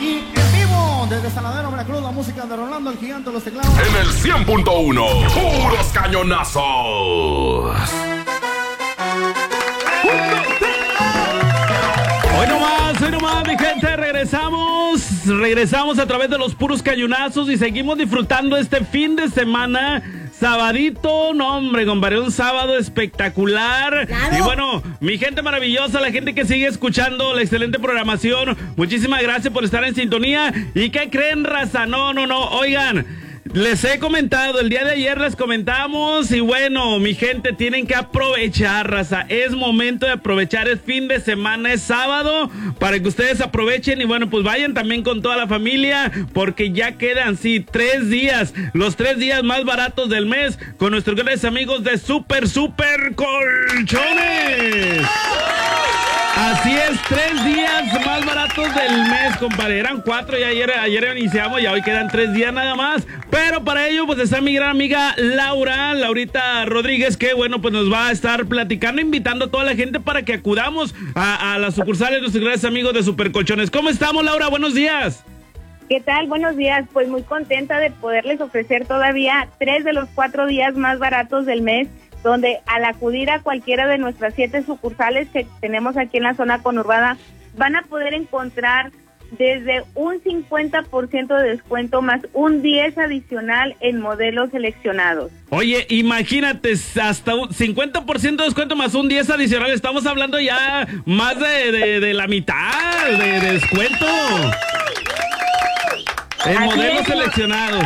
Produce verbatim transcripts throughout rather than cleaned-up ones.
aquí en vivo desde Saladero, Veracruz, la música de Rolando el Gigante de los Teclados. En el cien punto uno, puros cañonazos. Hoy nomás, hoy nomás, mi gente, regresamos, regresamos a través de los puros cañonazos y seguimos disfrutando este fin de semana. Sabadito, no hombre, compadre, un sábado espectacular. Claro. Y bueno, mi gente maravillosa, la gente que sigue escuchando la excelente programación, muchísimas gracias por estar en sintonía. ¿Y qué creen, raza? No, no, no, oigan, les he comentado, el día de ayer les comentamos y bueno, mi gente, tienen que aprovechar, raza. Es momento de aprovechar, es fin de semana, es sábado, para que ustedes aprovechen y bueno, pues vayan también con toda la familia, porque ya quedan, sí, tres días, los tres días más baratos del mes, con nuestros grandes amigos de Super, Super Colchones. Así es, tres días más baratos del mes, compadre. Eran cuatro y ayer, ayer iniciamos y hoy quedan tres días nada más. Pero para ello, pues está mi gran amiga Laura, Laurita Rodríguez, que bueno, pues nos va a estar platicando, invitando a toda la gente para que acudamos a, a las sucursales de nuestros grandes amigos de Super Colchones. ¿Cómo estamos, Laura? Buenos días. ¿Qué tal? Buenos días. Pues muy contenta de poderles ofrecer todavía tres de los cuatro días más baratos del mes, donde al acudir a cualquiera de nuestras siete sucursales que tenemos aquí en la zona conurbada, van a poder encontrar desde un cincuenta por ciento de descuento más un diez adicional en modelos seleccionados. Oye, imagínate, hasta un cincuenta por ciento de descuento más un diez adicional, estamos hablando ya más de, de, de la mitad de, de descuento en Así modelos es, seleccionados.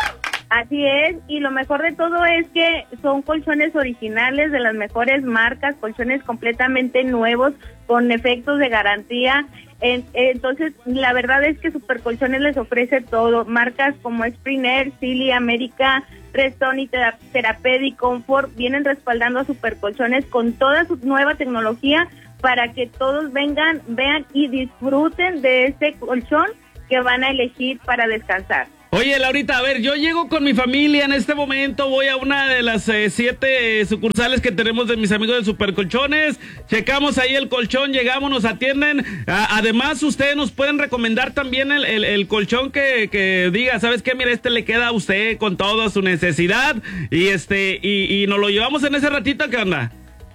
Así es, y lo mejor de todo es que son colchones originales de las mejores marcas, colchones completamente nuevos, con efectos de garantía. En, entonces, la verdad es que Super Colchones les ofrece todo, marcas como Spring Air, Silly, América, Restone y Therapeutic Comfort, vienen respaldando a Super Colchones con toda su nueva tecnología para que todos vengan, vean y disfruten de este colchón que van a elegir para descansar. Oye, Laurita, a ver, yo llego con mi familia en este momento, voy a una de las eh, siete eh, sucursales que tenemos de mis amigos de Super Colchones, checamos ahí el colchón, llegamos, nos atienden, a, además ustedes nos pueden recomendar también el, el, el colchón que, que diga, ¿sabes qué? Mira, este le queda a usted con toda su necesidad y este y, y nos lo llevamos en ese ratito, ¿qué onda?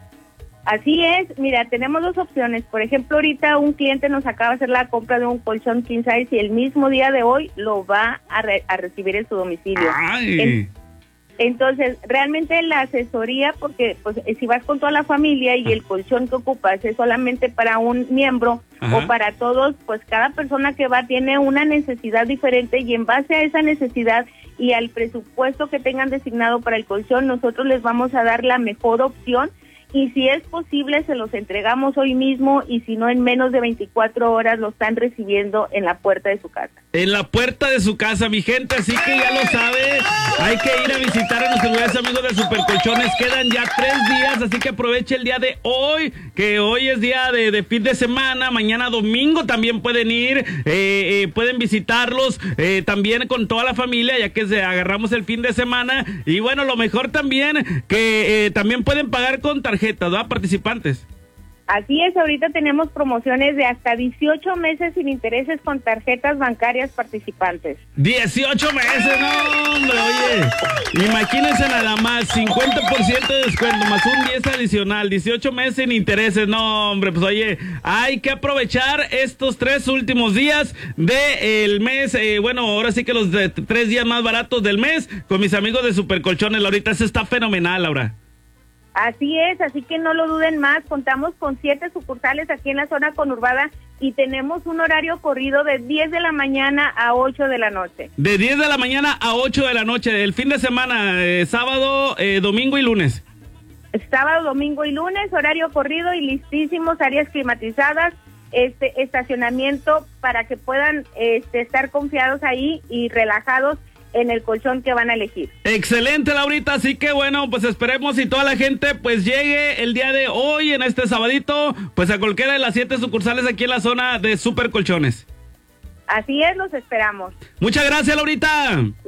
Así es, mira, tenemos dos opciones. Por ejemplo, ahorita un cliente nos acaba de hacer la compra de un colchón king size y el mismo día de hoy lo va a, re a recibir en su domicilio. Ay. En entonces, realmente la asesoría, porque pues si vas con toda la familia y el colchón que ocupas es solamente para un miembro, ajá, o para todos, pues cada persona que va tiene una necesidad diferente y en base a esa necesidad y al presupuesto que tengan designado para el colchón, nosotros les vamos a dar la mejor opción. Y si es posible, se los entregamos hoy mismo y si no, en menos de veinticuatro horas lo están recibiendo en la puerta de su casa. En la puerta de su casa, mi gente, así que ya lo sabe, hay que ir a visitar a nuestros grandes amigos de Super Colchones, quedan ya tres días, así que aproveche el día de hoy, que hoy es día de, de fin de semana, mañana domingo también pueden ir, eh, eh, pueden visitarlos, eh, también con toda la familia, ya que se agarramos el fin de semana, y bueno, lo mejor también, que eh, también pueden pagar con tarjetas, ¿verdad? Participantes. Así es, ahorita tenemos promociones de hasta dieciocho meses sin intereses con tarjetas bancarias participantes. dieciocho meses, no, hombre, oye, imagínense nada más, cincuenta por ciento de descuento, más un diez adicional, dieciocho meses sin intereses, no, hombre, pues oye, hay que aprovechar estos tres últimos días del mes, eh, bueno, ahora sí que los de, tres días más baratos del mes, con mis amigos de Super Colchones, ahorita eso está fenomenal, Laura. Así es, así que no lo duden más, contamos con siete sucursales aquí en la zona conurbada y tenemos un horario corrido de diez de la mañana a ocho de la noche. De diez de la mañana a ocho de la noche, el fin de semana, eh, sábado, eh, domingo y lunes. Sábado, domingo y lunes, horario corrido y listísimos, áreas climatizadas, este estacionamiento para que puedan este, estar confiados ahí y relajados en el colchón que van a elegir. Excelente, Laurita, así que bueno, pues esperemos y toda la gente pues llegue el día de hoy, en este sabadito, pues a cualquiera de las siete sucursales aquí en la zona de Super Colchones. Así es, los esperamos. Muchas gracias, Laurita.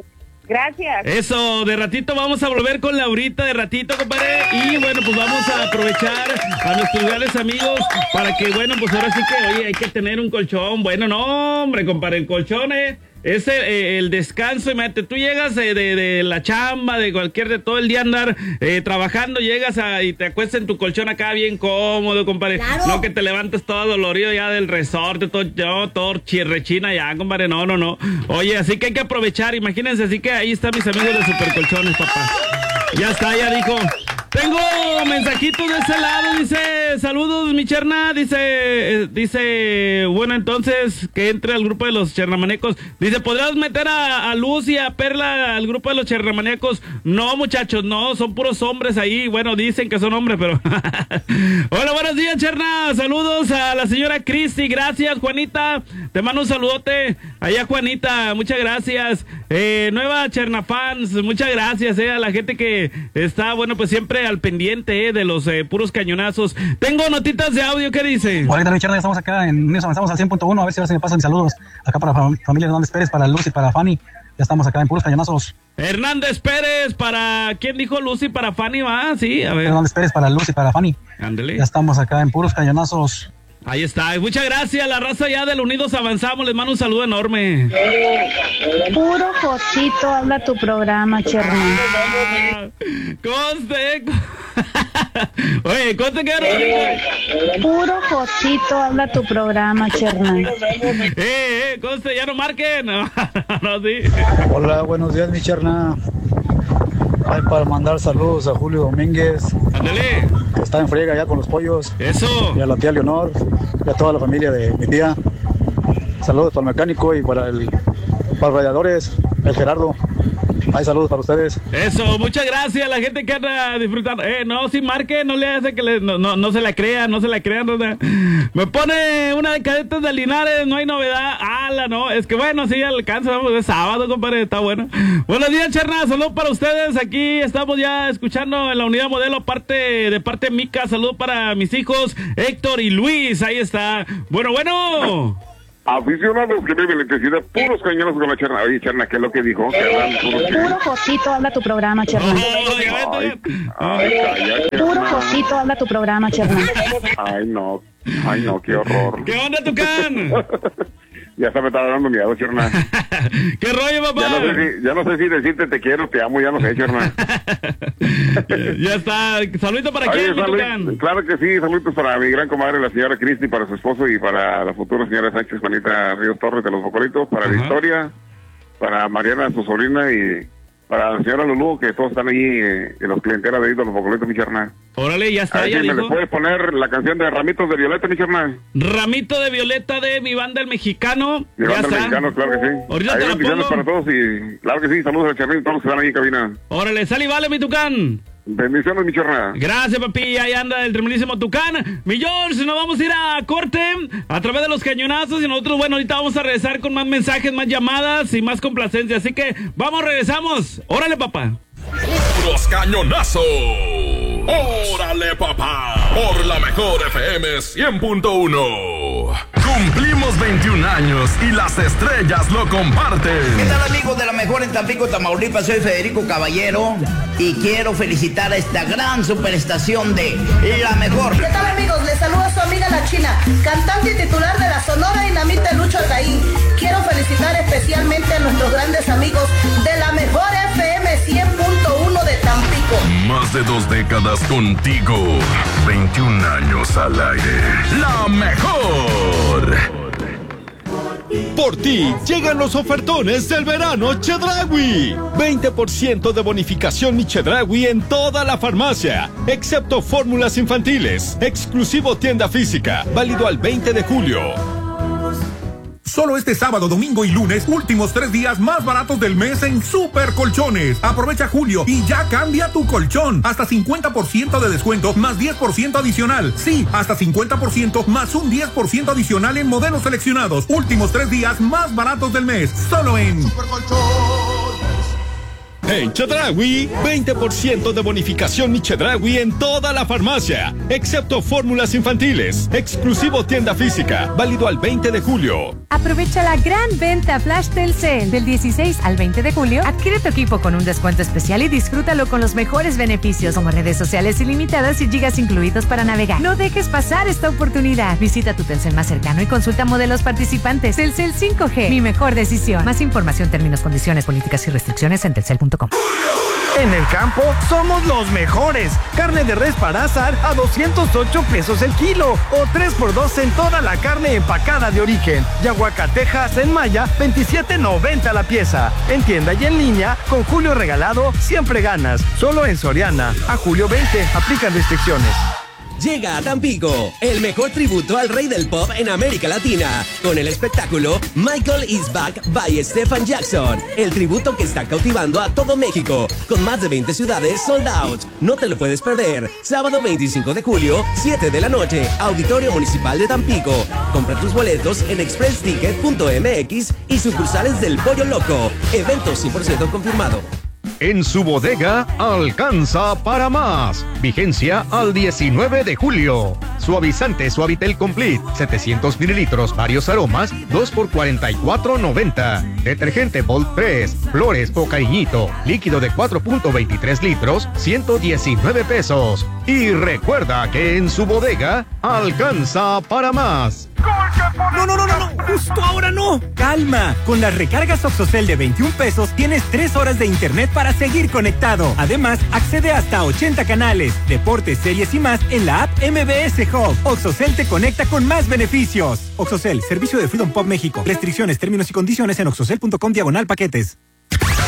Gracias. Eso, de ratito vamos a volver con Laurita, de ratito, compadre. Y bueno, pues vamos a aprovechar a nuestros grandes amigos para que, bueno, pues ahora sí que, oye, hay que tener un colchón. Bueno, no, hombre, compadre, el colchón es, es el, el descanso. Imagínate, tú llegas de, de, de la chamba, de cualquier, de todo el día andar eh, trabajando, llegas a, y te acuestas en tu colchón acá bien cómodo, compadre. Claro. No que te levantes todo dolorido ya del resorte, todo, no, todo chirrechina ya, compadre, no, no, no. Oye, así que hay que aprovechar, imagínense, así que ahí están mis amigos de Super Colchones, papá. Ya está, ya dijo. Tengo mensajitos de ese lado, dice, saludos mi cherna, dice, eh, dice, bueno entonces que entre al grupo de los chernamanecos, dice, ¿podrías meter a, a Luz y a Perla al grupo de los chernamanecos? No muchachos, no, son puros hombres ahí, bueno dicen que son hombres, pero... Hola, buenos días cherna, saludos a la señora Cristi, gracias Juanita, te mando un saludote, allá Juanita, muchas gracias, eh, nueva chernafans, muchas gracias eh, a la gente que está, bueno pues siempre al pendiente eh, de los eh, puros cañonazos. Tengo notitas de audio, ¿qué dice? Hola, ¿qué tal, ya estamos acá en eso, avanzamos al cien punto uno, a ver si ahora se me pasan mis saludos. Acá para fam familia Hernández Pérez, para Lucy, para Fanny. Ya estamos acá en puros cañonazos. Hernández Pérez, para... ¿Quién dijo Lucy? Para Fanny, ¿va? Sí, a ver. Hernández Pérez, para Lucy, para Fanny. Ándale. Ya estamos acá en puros cañonazos. Ahí está, muchas gracias, la raza ya del Unidos Avanzamos, les mando un saludo enorme. Puro Josito, habla tu programa, cherna. Conste. Oye, conste que era. Puro Josito, habla tu programa, cherna. Eh, eh, conste, ya no marquen. No, no, sí. Hola, buenos días, mi cherna. Hay para mandar saludos a Julio Domínguez. Ándale. Que está en friega ya con los pollos. Eso. Y a la tía Leonor. Y a toda la familia de mi tía. Saludos para el mecánico y para el para los radiadores, el Gerardo. Hay saludos para ustedes. Eso, muchas gracias a la gente que anda disfrutando. Eh, no, si marque, no le hace que le, no, no, no se la crea, no se la crean. No, no. Me pone una de Cadetes de Linares, no hay novedad. Ala, no, es que bueno, sí alcanza, vamos, es sábado, compadre, está bueno. Buenos días, Cherna, saludos para ustedes. Aquí estamos ya escuchando en la unidad modelo parte de parte de Mica. Saludos para mis hijos, Héctor y Luis, ahí está. Bueno, bueno. Aficionados que viven electricidad, puros cañones con la Cherna. Oye, Cherna, ¿qué es lo que dijo? Que hablan puros Puro Josito, habla tu programa, Cherna. Ay, ay, calla, Puro Josito, habla tu programa, Cherna. Ay, no, ay, no, qué horror. ¿Qué onda, Tucán? Ya se me está dando miedo, Cherna. ¿Qué rollo, papá? Ya no sé si, ya no sé si decirte te quiero, te amo, ya no sé, Cherna. Ya está. Saludito para Oye, quién, mi salud, Tucán. claro que sí, saludos para mi gran comadre, la señora Cristi, para su esposo y para la futura señora Sánchez, Juanita Ríos Torres de los Bocolitos, para Ajá. Victoria, para Mariana, su sobrina, y para la señora Lulú, que todos están ahí eh, en los clientelas de ahí de los Bocolitos, mi Cherna. Órale, ya A está, ver ya si me le dijo. puedes poner la canción de Ramitos de Violeta, mi Cherna. Ramito de Violeta de mi banda El Mexicano. Mi Ya banda está. mexicano, claro que sí. Ahorita Ahí te la bendiciones pongo. para todos y claro que sí, saludos al Chernín y todos los que están ahí en cabina. Órale, sal y vale, mi Tucán. Bendiciones, mi Cherna. Gracias, papi. Ahí anda el tremendísimo Tucán. Mi George, nos vamos a ir a corte a través de los cañonazos. Y nosotros, bueno, ahorita vamos a regresar con más mensajes, más llamadas y más complacencia. Así que vamos, regresamos. Órale, papá. Puros cañonazos. Órale, papá. Por la mejor F M cien punto uno. Cumplimos veintiún años y las estrellas lo comparten. ¿Qué tal, amigos de la mejor en Tampico, Tamaulipas? Soy Federico Caballero y quiero felicitar a esta gran superestación de La Mejor. ¿Qué tal, amigos? Les saluda su amiga La China, cantante y titular de la Sonora Dinamita Lucho Alcaín. Quiero felicitar especialmente a nuestros grandes amigos de La Mejor F M cien punto uno de Tampico. Más de dos décadas contigo. veintiún años al aire. La mejor. Por ti llegan los ofertones del verano Chedraui. veinte por ciento de bonificación mi Chedraui en toda la farmacia, excepto fórmulas infantiles. Exclusivo tienda física, válido al veinte de julio. Solo este sábado, domingo y lunes, últimos tres días más baratos del mes en Super Colchones. Aprovecha julio y ya cambia tu colchón. Hasta cincuenta por ciento de descuento más diez por ciento adicional. Sí, hasta cincuenta por ciento más un diez por ciento adicional en modelos seleccionados. Últimos tres días más baratos del mes. Solo en Super Colchones. En Chedraui, veinte por ciento de bonificación Mi Chedraui en toda la farmacia, excepto fórmulas infantiles. Exclusivo tienda física, válido al veinte de julio. Aprovecha la gran venta Flash Telcel del dieciséis al veinte de julio. Adquiere tu equipo con un descuento especial y disfrútalo con los mejores beneficios como redes sociales ilimitadas y gigas incluidos para navegar. No dejes pasar esta oportunidad. Visita tu Telcel más cercano y consulta modelos participantes. Telcel cinco G, mi mejor decisión. Más información, términos, condiciones, políticas y restricciones en telcel punto com. En el campo somos los mejores. Carne de res para asar a doscientos ocho pesos el kilo o tres por dos en toda la carne empacada de origen. Y aguacatejas en Maya, veintisiete noventa la pieza. En tienda y en línea, con Julio regalado, siempre ganas. Solo en Soriana. A julio veinte, aplican restricciones. Llega a Tampico, el mejor tributo al rey del pop en América Latina, con el espectáculo Michael is Back by Stephen Jackson, el tributo que está cautivando a todo México, con más de veinte ciudades sold out. No te lo puedes perder. Sábado veinticinco de julio, siete de la noche, Auditorio Municipal de Tampico. Compra tus boletos en express ticket punto m x y sucursales del Pollo Loco. Evento cien por ciento confirmado. En su bodega alcanza para más. Vigencia al diecinueve de julio. Suavizante Suavitel Complete, setecientos mililitros, varios aromas, dos por cuarenta y cuatro noventa. Detergente Volt tres, Flores o Cariñito, líquido de cuatro punto veintitrés litros, ciento diecinueve pesos. Y recuerda que en su bodega alcanza para más. No, no, no, no, no, justo ahora no. Calma, con las recargas Oxocel de veintiún pesos tienes tres horas de internet para seguir conectado. Además, accede hasta ochenta canales, deportes, series y más en la app M B S Hub. Oxocel te conecta con más beneficios. Oxocel, servicio de Freedom Pop México. Restricciones, términos y condiciones en oxocel punto com diagonal paquetes.